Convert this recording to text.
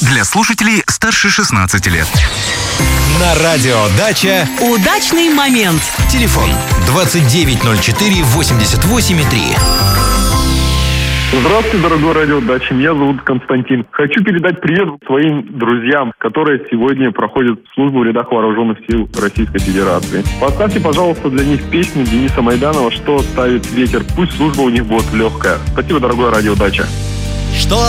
Для слушателей старше 16 лет. На радио «Дача» удачный момент. Телефон 2904-88,3. Здравствуйте, дорогой радио «Дача». Меня зовут Константин. Хочу передать привет своим друзьям, которые сегодня проходят службу в рядах вооруженных сил Российской Федерации. Поставьте, пожалуйста, для них песню Дениса Майданова «Что ставит ветер». Пусть служба у них будет легкая. Спасибо, дорогое радио «Дача». Что